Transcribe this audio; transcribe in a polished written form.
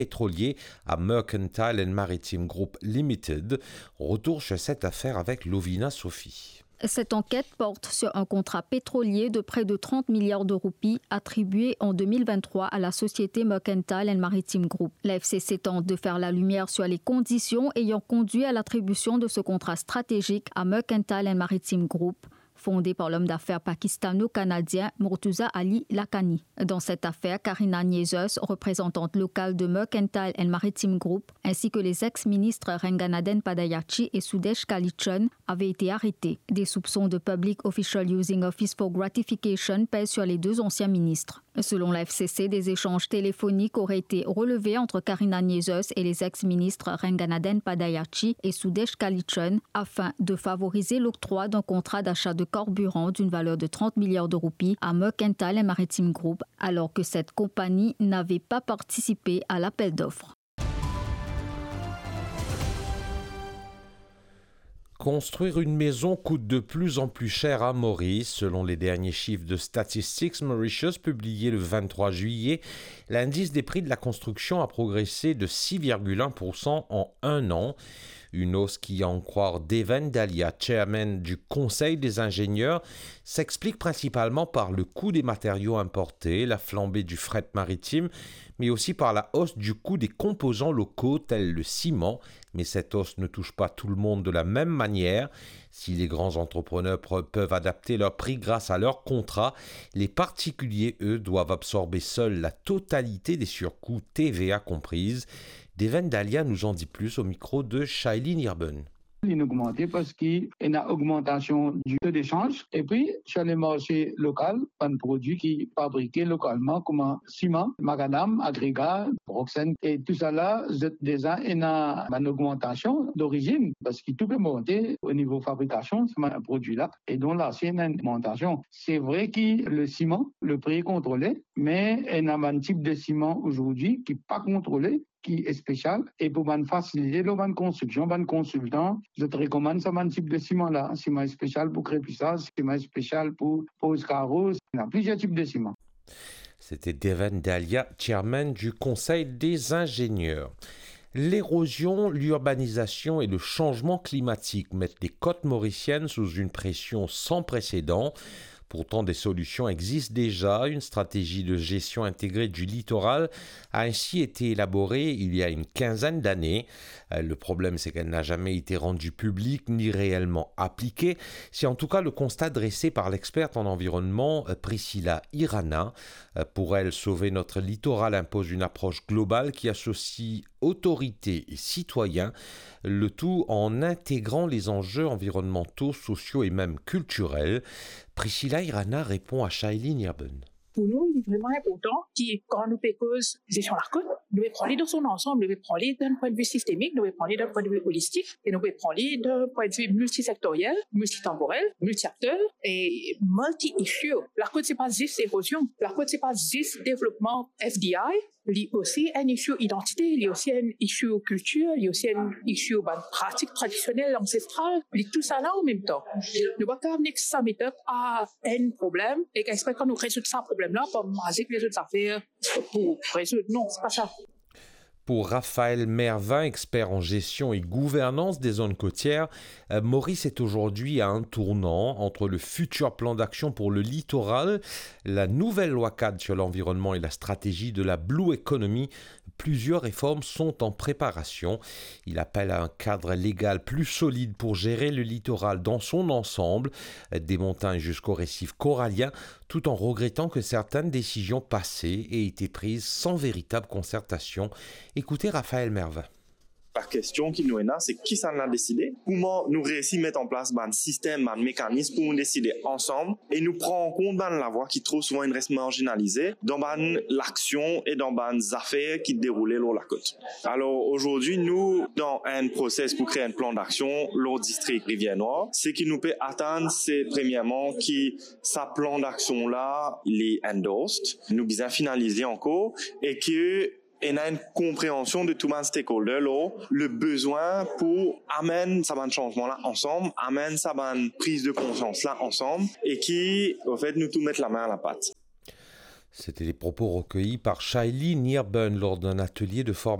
pétrolier à Mercantile and Maritime Group Limited. Retour sur cette affaire avec Lovina Sophie. Cette enquête porte sur un contrat pétrolier de près de 30 milliards de roupies attribué en 2023 à la société Mercantile and Maritime Group. La FCC tente de faire la lumière sur les conditions ayant conduit à l'attribution de ce contrat stratégique à Mercantile and Maritime Group, fondé par l'homme d'affaires pakistano-canadien Murtuza Ali Lakhani. Dans cette affaire, Karina Niezos, représentante locale de Mercantile and Maritime Group, ainsi que les ex-ministres Renganaden Padayachi et Sudesh Kalichon avaient été arrêtés. Des soupçons de Public Official Using Office for Gratification pèsent sur les deux anciens ministres. Selon la FCC, des échanges téléphoniques auraient été relevés entre Karina Niezos et les ex-ministres Renganaden Padayachi et Sudesh Kalichon afin de favoriser l'octroi d'un contrat d'achat de carburant d'une valeur de 30 milliards de roupies à Mercantile and Maritime Group, alors que cette compagnie n'avait pas participé à l'appel d'offres. Construire une maison coûte de plus en plus cher à Maurice. Selon les derniers chiffres de Statistics Mauritius publiés le 23 juillet, l'indice des prix de la construction a progressé de 6,1% en un an. Une hausse qui, à en croire Deven Dalia, chairman du Conseil des ingénieurs, s'explique principalement par le coût des matériaux importés, la flambée du fret maritime, mais aussi par la hausse du coût des composants locaux tels le ciment. Mais cette hausse ne touche pas tout le monde de la même manière. Si les grands entrepreneurs peuvent adapter leurs prix grâce à leurs contrats, les particuliers, eux, doivent absorber seuls la totalité des surcoûts, TVA comprises. Deven Dalia nous en dit plus au micro de Shailene Irben. Il a augmenté parce qu'il y a une augmentation du taux d'échange. Et puis, sur les marchés locaux, un produit qui est fabriqué localement comme ciment, macadam, agrégat, broxène. Et tout ça là, déjà, il y a une augmentation d'origine parce que tout peut monter au niveau fabrication, c'est un produit là. Et donc là, c'est une augmentation. C'est vrai que le ciment, le prix est contrôlé, mais il y a un type de ciment aujourd'hui qui n'est pas contrôlé, qui est spécial. Et pour faciliter la construction, les consultants, je te recommande ce type de ciment-là. Un ciment spécial pour crépissage, un ciment spécial pour pose carreaux. Il y a plusieurs types de ciment. C'était Deven Dalia, chairman du Conseil des ingénieurs. L'érosion, l'urbanisation et le changement climatique mettent les côtes mauriciennes sous une pression sans précédent. Pourtant, des solutions existent déjà. Une stratégie de gestion intégrée du littoral a ainsi été élaborée il y a une quinzaine d'années. Le problème, c'est qu'elle n'a jamais été rendue publique ni réellement appliquée. C'est en tout cas le constat dressé par l'experte en environnement Priscilla Irana. Pour elle, sauver notre littoral impose une approche globale qui associe autorités et citoyens, le tout en intégrant les enjeux environnementaux, sociaux et même culturels. Priscilla Irana répond à Shailene Irben. Pour nous, il est vraiment important que quand nous pécose gestion de la côte, nous devons prendre dans son ensemble, nous devons prendre d'un point de vue systémique, nous devons prendre d'un point de vue holistique, et nous devons prendre d'un point de vue multisectoriel, multitemporel, multi-acteur et multi-issue. La côte, c'est pas juste érosion. La côte, c'est pas juste développement FDI. Il y a aussi un issue identité, il y a aussi un issue culture, il y a aussi un issue pratique traditionnelle, ancestrale. Il y a tout ça là en même temps. Nous ne pouvons pas venir ça mettre à un problème et qu'espère qu'on nous résout ça problème-là, pas magique les autres affaires pour résoudre. Non, c'est pas ça. Pour Raphaël Mervin, expert en gestion et gouvernance des zones côtières, Maurice est aujourd'hui à un tournant entre le futur plan d'action pour le littoral, la nouvelle loi cadre sur l'environnement et la stratégie de la Blue Economy. Plusieurs réformes sont en préparation. Il appelle à un cadre légal plus solide pour gérer le littoral dans son ensemble, des montagnes jusqu'au récif corallien, tout en regrettant que certaines décisions passées aient été prises sans véritable concertation. Écoutez Raphaël Mervin. La question qui nous est là, c'est qui ça a décidé, comment nous réussissons à mettre en place un système, un mécanisme pour nous décider ensemble et nous prendre en compte la voie qui trop souvent reste marginalisée dans l'action et dans les affaires qui déroulent sur la côte. Alors aujourd'hui, nous, dans un process pour créer un plan d'action, le district Rivière-Noire, ce qui nous peut atteindre, c'est premièrement que ce plan d'action-là, il est endorsed, nous bien finalisé encore et que et a une compréhension de tout le stakeholder là, le besoin pour amener ça changement là ensemble, amener ça prise de conscience là ensemble et qui, au fait, nous tout mettre la main à la pâte. C'était les propos recueillis par Shaili Nirben lors d'un atelier de formation